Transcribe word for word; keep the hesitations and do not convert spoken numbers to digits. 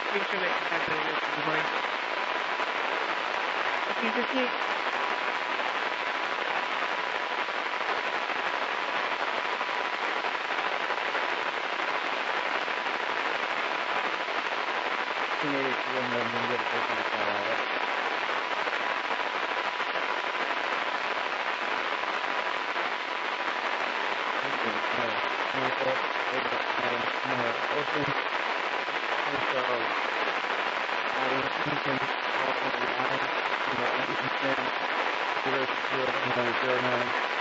Instrument accessory buhay. Kasi kasi Sini yang membanjir ke masyarakat. Also,